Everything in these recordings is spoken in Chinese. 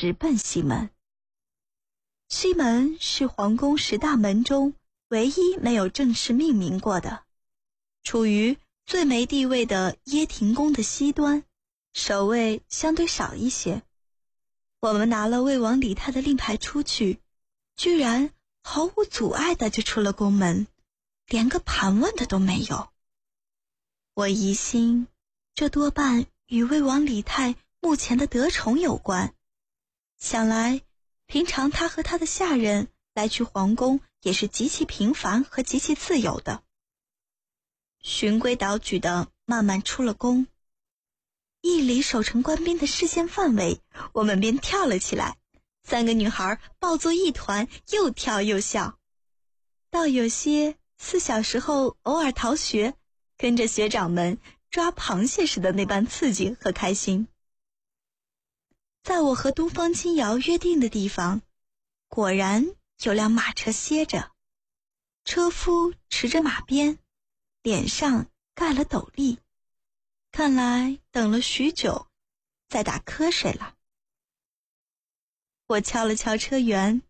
直奔西门。西门是皇宫10大门中唯一没有正式命名过的，处于最没地位的掖庭宫的西端，守卫相对少一些。我们拿了魏王李泰的令牌出去，居然毫无阻碍的就出了宫门，连个盘问的都没有。我疑心这多半与魏王李泰目前的得宠有关，想来平常他和他的下人来去皇宫也是极其频繁和极其自由的。循规蹈矩的慢慢出了宫，一离守城官兵的视线范围，我们便跳了起来，3个女孩抱作一团，又跳又笑，倒有些似小时候偶尔逃学，跟着学长们抓螃蟹时的那般刺激和开心。在我和东方青瑶约定的地方，果然有辆马车歇着，车夫持着马鞭，脸上盖了斗笠，看来等了许久，在打瞌睡了。我敲了敲车辕，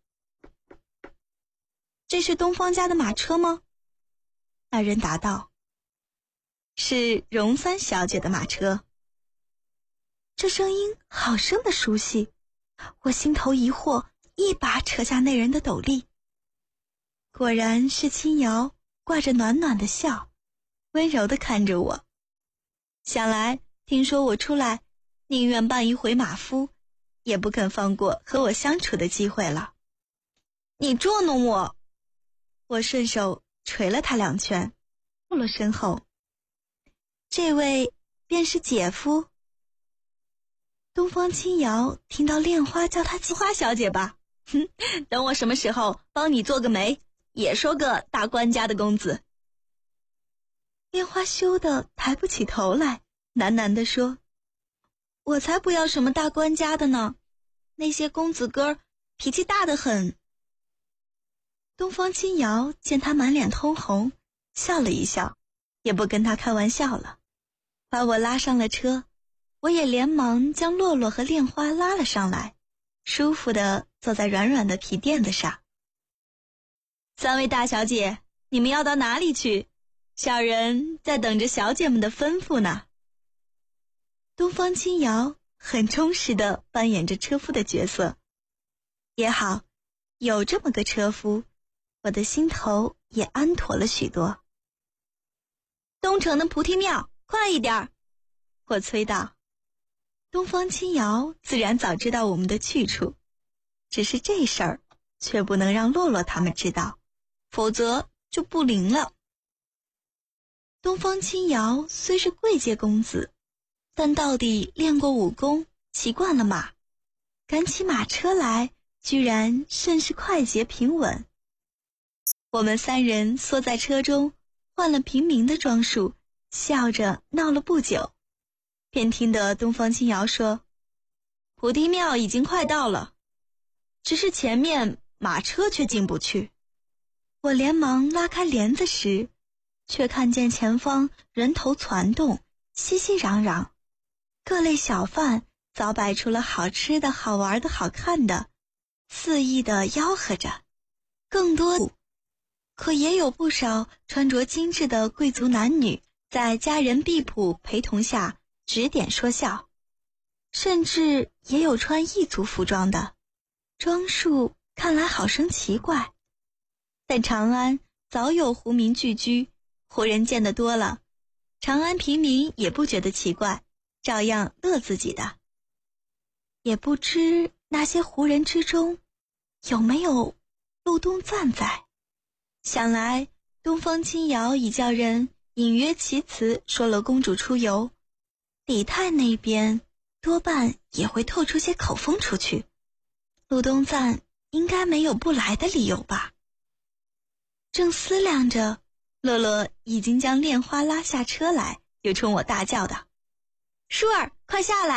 这是东方家的马车吗？那人答道，是荣三小姐的马车。这声音好生的熟悉，我心头疑惑，一把扯下那人的斗笠。果然是青瑶，挂着暖暖的笑，温柔地看着我。想来听说我出来，宁愿扮一回马夫，也不肯放过和我相处的机会了。你捉弄我！我顺手捶了他2拳，落了身后。这位便是姐夫。东方青瑶听到恋花叫她青花小姐吧，等我什么时候帮你做个媒，也说个大官家的公子。恋花羞得抬不起头来，喃喃地说，我才不要什么大官家的呢，那些公子哥脾气大得很。东方青瑶见他满脸通红，笑了一笑，也不跟他开玩笑了，把我拉上了车。我也连忙将洛洛和恋花拉了上来，舒服地坐在软软的皮垫子上。3位大小姐，你们要到哪里去？小人在等着小姐们的吩咐呢。东方青瑶很充实地扮演着车夫的角色。也好，有这么个车夫，我的心头也安妥了许多。东城的菩提庙，快一点儿！我催道。东方青瑶自然早知道我们的去处，只是这事儿却不能让洛洛他们知道，否则就不灵了。东方青瑶虽是贵阶公子，但到底练过武功，骑惯了马，赶起马车来居然甚是快捷平稳。我们3人缩在车中，换了平民的装束，笑着闹了不久，便听得东方青瑶说，菩提庙已经快到了，只是前面马车却进不去。我连忙拉开帘子时，却看见前方人头攒动，熙熙攘攘，各类小贩早摆出了好吃的好玩的好看的，肆意地吆喝着，更多可也有不少穿着精致的贵族男女在家人婢仆陪同下指点说笑，甚至也有穿异族服装的，装束看来好生奇怪。但长安早有胡民聚居，胡人见得多了，长安平民也不觉得奇怪，照样乐自己的。也不知那些胡人之中有没有陆东赞在。想来东方青瑶已叫人隐约其词说了公主出游，李泰那边多半也会透出些口风出去，陆东赞应该没有不来的理由吧。正思量着，洛洛已经将恋花拉下车来，又冲我大叫道，舒儿快下来。